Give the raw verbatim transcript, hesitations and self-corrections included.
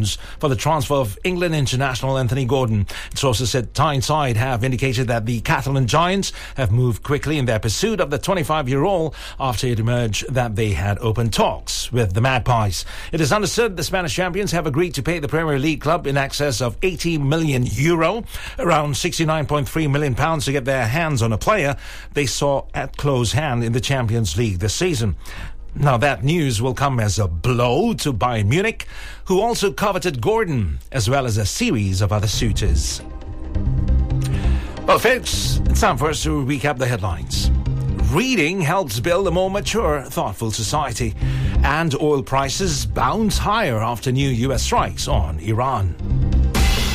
pounds for the transfer of England international Anthony Gordon. Sources said Tyneside have indicated that the Catalan Giants have moved quickly in their pursuit of the twenty-five-year-old after it emerged that they had opened talks with the Magpies. It is understood the Spanish champions have agreed to pay the Premier League club in excess of eighty million euro, around sixty-nine point three million pounds, to get their hands on a player they saw at close hand in the Champions League this season. Now, that news will come as a blow to Bayern Munich, who also coveted Gordon, as well as a series of other suitors. Well, folks, it's time for us to recap the headlines. Reading helps build a more mature, thoughtful society. And oil prices bounce higher after new U S strikes on Iran.